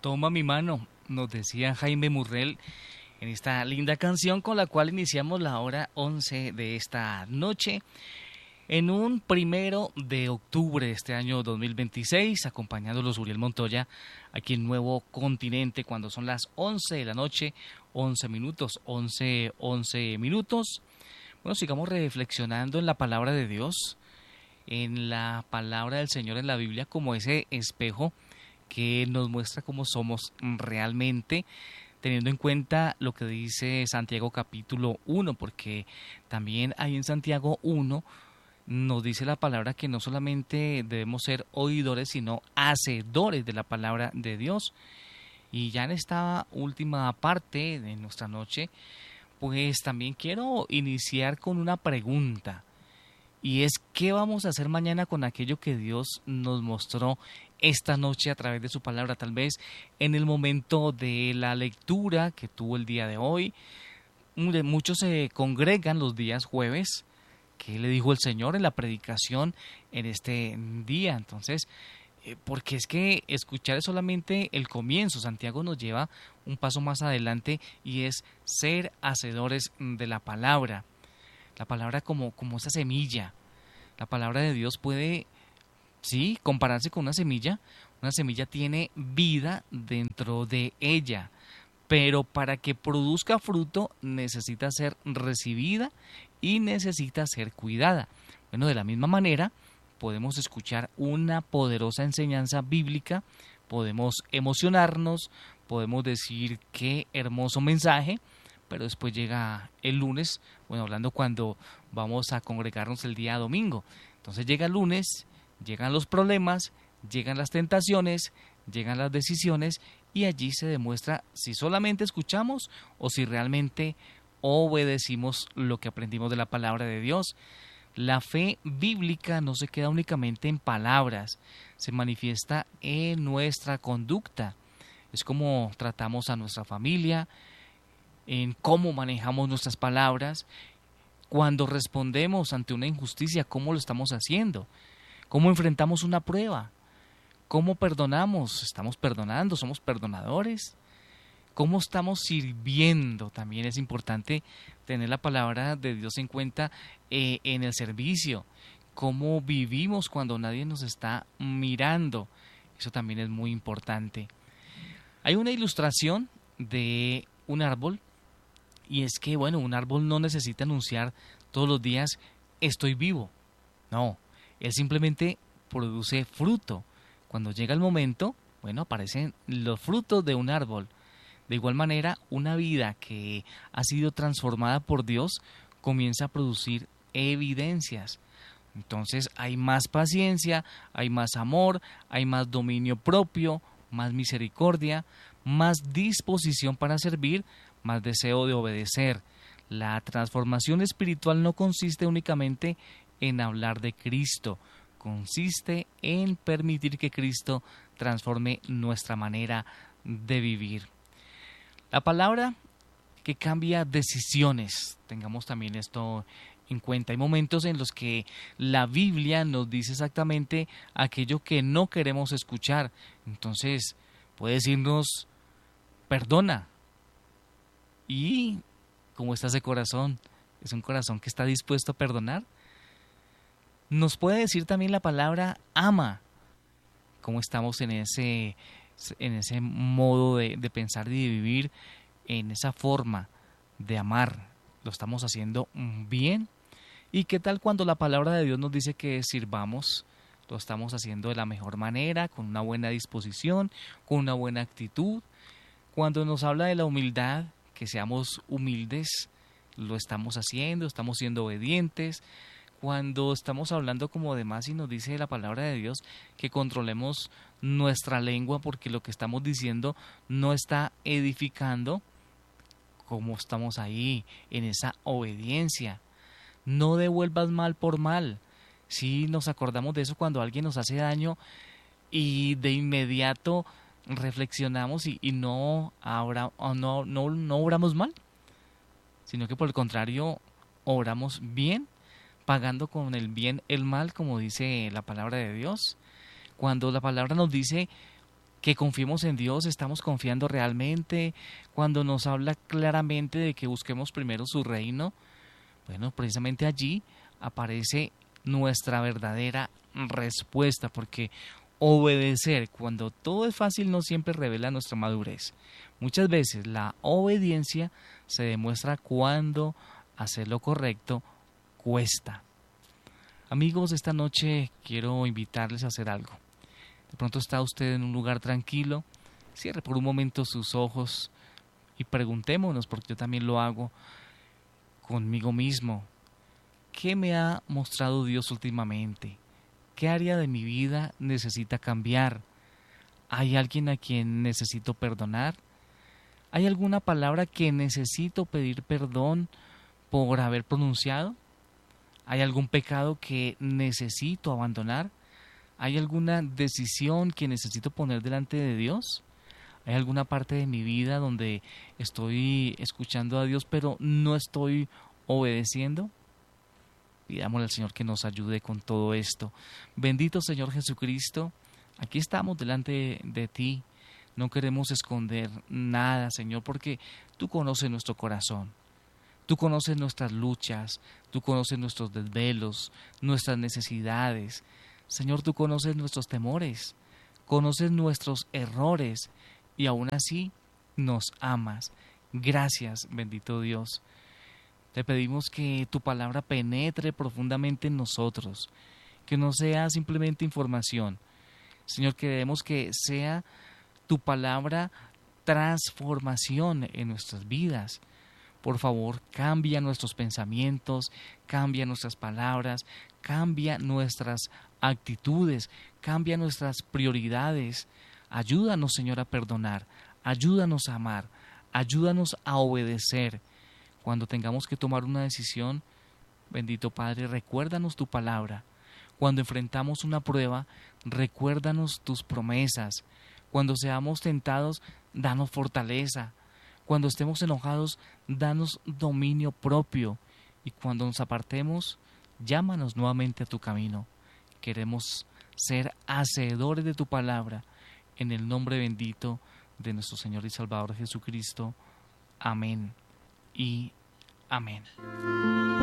Toma mi mano, nos decía Jaime Murrell en esta linda canción con la cual iniciamos la hora 11 de esta noche. En un 1 de octubre de este año 2026, acompañándolos Uriel Montoya aquí en Nuevo Continente, cuando son las 11 de la noche, 11 minutos, 11 minutos. Bueno, sigamos reflexionando en la palabra de Dios, en la palabra del Señor en la Biblia, como ese espejo que nos muestra cómo somos realmente, teniendo en cuenta lo que dice Santiago capítulo 1, porque también ahí en Santiago 1 nos dice la palabra que no solamente debemos ser oidores, sino hacedores de la palabra de Dios. Y ya en esta última parte de nuestra noche, pues también quiero iniciar con una pregunta. Y es, ¿qué vamos a hacer mañana con aquello que Dios nos mostró esta noche a través de su palabra? Tal vez en el momento de la lectura que tuvo el día de hoy, muchos se congregan los días jueves. ¿Qué le dijo el Señor en la predicación en este día? Entonces, porque es que escuchar es solamente el comienzo. Santiago nos lleva un paso más adelante y es ser hacedores de la palabra. La palabra como esa semilla. La palabra de Dios puede, sí, compararse con una semilla. Una semilla tiene vida dentro de ella, pero para que produzca fruto necesita ser recibida y necesita ser cuidada. Bueno, de la misma manera podemos escuchar una poderosa enseñanza bíblica, podemos emocionarnos, podemos decir qué hermoso mensaje, pero después llega el lunes, bueno, hablando cuando vamos a congregarnos el día domingo. Entonces llega el lunes, llegan los problemas, llegan las tentaciones, llegan las decisiones y allí se demuestra si solamente escuchamos o si realmente obedecimos lo que aprendimos de la palabra de Dios. La fe bíblica no se queda únicamente en palabras, se manifiesta en nuestra conducta. Es como tratamos a nuestra familia, en cómo manejamos nuestras palabras, cuando respondemos ante una injusticia, cómo lo estamos haciendo, cómo enfrentamos una prueba, cómo perdonamos, estamos perdonando, somos perdonadores, cómo estamos sirviendo. También es importante tener la palabra de Dios en cuenta en el servicio, cómo vivimos cuando nadie nos está mirando. Eso también es muy importante. Hay una ilustración de un árbol y es que, bueno, un árbol no necesita anunciar todos los días estoy vivo. No, él simplemente produce fruto. Cuando llega el momento, bueno, aparecen los frutos de un árbol. De igual manera, una vida que ha sido transformada por Dios comienza a producir evidencias. Entonces hay más paciencia, hay más amor, hay más dominio propio, más misericordia, más disposición para servir, más deseo de obedecer. La transformación espiritual no consiste únicamente en hablar de Cristo, consiste en permitir que Cristo transforme nuestra manera de vivir. La palabra que cambia decisiones, tengamos también esto en cuenta. Hay momentos en los que la Biblia nos dice exactamente aquello que no queremos escuchar. Entonces puede decirnos, perdona. ¿Y cómo está ese corazón? ¿Es un corazón que está dispuesto a perdonar? Nos puede decir también la palabra ama. ¿Cómo estamos en ese modo de pensar y de vivir, en esa forma de amar? ¿Lo estamos haciendo bien? ¿Y qué tal cuando la palabra de Dios nos dice que sirvamos? ¿Lo estamos haciendo de la mejor manera, con una buena disposición, con una buena actitud? Cuando nos habla de la humildad, que seamos humildes, ¿lo estamos haciendo? ¿Estamos siendo obedientes? Cuando estamos hablando como demás y nos dice la palabra de Dios que controlemos nuestra lengua porque lo que estamos diciendo no está edificando, ¿cómo estamos ahí en esa obediencia? No devuelvas mal por mal. Si nos acordamos de eso cuando alguien nos hace daño y de inmediato reflexionamos y no obramos mal, sino que por el contrario obramos bien, pagando con el bien el mal, como dice la palabra de Dios. Cuando la palabra nos dice que confiemos en Dios, estamos confiando realmente cuando nos habla claramente de que busquemos primero su reino. Bueno, precisamente allí aparece nuestra verdadera respuesta, porque obedecer cuando todo es fácil no siempre revela nuestra madurez. Muchas veces la obediencia se demuestra cuando hacer lo correcto cuesta. Amigos, esta noche quiero invitarles a hacer algo. De pronto está usted en un lugar tranquilo, cierre por un momento sus ojos y preguntémonos, porque yo también lo hago conmigo mismo. ¿Qué me ha mostrado Dios últimamente? ¿Qué área de mi vida necesita cambiar? ¿Hay alguien a quien necesito perdonar? ¿Hay alguna palabra que necesito pedir perdón por haber pronunciado? ¿Hay algún pecado que necesito abandonar? ¿Hay alguna decisión que necesito poner delante de Dios? ¿Hay alguna parte de mi vida donde estoy escuchando a Dios pero no estoy obedeciendo? Pidámosle al Señor que nos ayude con todo esto. Bendito Señor Jesucristo, aquí estamos delante de ti. No queremos esconder nada, Señor, porque tú conoces nuestro corazón. Tú conoces nuestras luchas, tú conoces nuestros desvelos, nuestras necesidades. Señor, tú conoces nuestros temores, conoces nuestros errores y aún así nos amas. Gracias, bendito Dios. Te pedimos que tu palabra penetre profundamente en nosotros, que no sea simplemente información. Señor, queremos que sea tu palabra transformación en nuestras vidas. Por favor, cambia nuestros pensamientos, cambia nuestras palabras, cambia nuestras actitudes, cambia nuestras prioridades. Ayúdanos, Señor, a perdonar, ayúdanos a amar, ayúdanos a obedecer. Cuando tengamos que tomar una decisión, bendito Padre, recuérdanos tu palabra. Cuando enfrentamos una prueba, recuérdanos tus promesas. Cuando seamos tentados, danos fortaleza. Cuando estemos enojados, danos dominio propio. Y cuando nos apartemos, llámanos nuevamente a tu camino. Queremos ser hacedores de tu palabra. En el nombre bendito de nuestro Señor y Salvador Jesucristo. Amén y amén.